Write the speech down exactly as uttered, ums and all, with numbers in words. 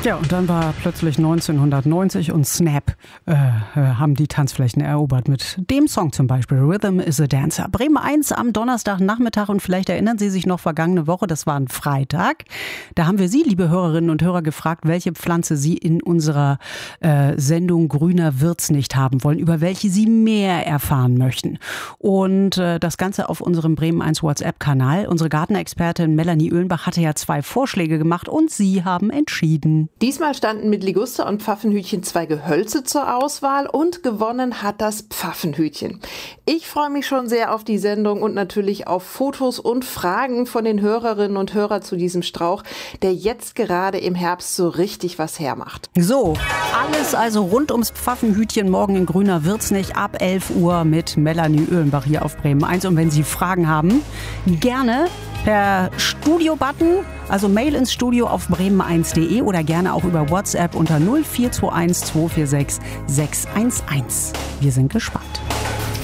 Ja, und dann war plötzlich neunzehnhundertneunzig und Snap äh, haben die Tanzflächen erobert mit dem Song zum Beispiel, Rhythm is a Dancer. Bremen eins am Donnerstagnachmittag und vielleicht erinnern Sie sich noch vergangene Woche, das war ein Freitag. Da haben wir Sie, liebe Hörerinnen und Hörer, gefragt, welche Pflanze Sie in unserer äh, Sendung Grüner wird's nicht haben wollen, über welche Sie mehr erfahren möchten. Und äh, das Ganze auf unserem Bremen eins WhatsApp-Kanal. Unsere Gartenexpertin Melanie Oehlenbach hatte ja zwei Vorschläge gemacht und Sie haben entschieden. Diesmal standen mit Liguster und Pfaffenhütchen zwei Gehölze zur Auswahl und gewonnen hat das Pfaffenhütchen. Ich freue mich schon sehr auf die Sendung und natürlich auf Fotos und Fragen von den Hörerinnen und Hörern zu diesem Strauch, der jetzt gerade im Herbst so richtig was hermacht. So, alles also rund ums Pfaffenhütchen morgen in Grüner wird's nicht ab elf Uhr mit Melanie Oehlenbach hier auf Bremen eins. Und wenn Sie Fragen haben, gerne per Studio-Button, also Mail ins Studio auf bremen eins punkt de oder gerne auch über WhatsApp unter null vier zwei eins zwei vier sechs sechs eins eins. Wir sind gespannt.